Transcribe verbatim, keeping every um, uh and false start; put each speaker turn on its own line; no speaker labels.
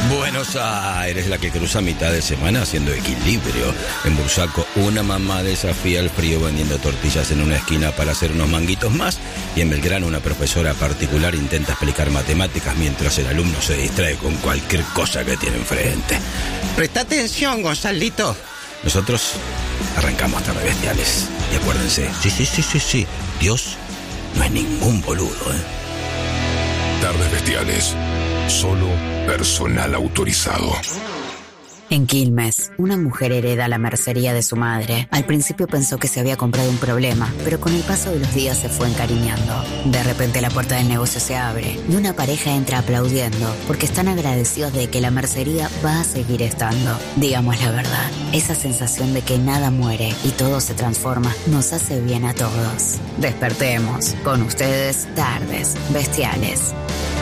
Buenos Aires, la que cruza mitad de semana haciendo equilibrio. En Bursaco, una mamá desafía el frío vendiendo tortillas en una esquina para hacer unos manguitos más. Y en Belgrano, una profesora particular intenta explicar matemáticas mientras el alumno se distrae con cualquier cosa que tiene enfrente. Presta atención, Gonzalito. Nosotros arrancamos Tardes Bestiales. Y acuérdense, sí, sí, sí, sí, sí, Dios no es ningún boludo, ¿eh?
Tardes Bestiales. Solo personal autorizado.
En Quilmes, una mujer hereda la mercería de su madre. Al principio pensó que se había comprado un problema, pero con el paso de los días se fue encariñando. De repente la puerta del negocio se abre y una pareja entra aplaudiendo porque están agradecidos de que la mercería va a seguir estando. Digamos la verdad, esa sensación de que nada muere y todo se transforma nos hace bien a todos. Despertemos. Con ustedes, Tardes Bestiales.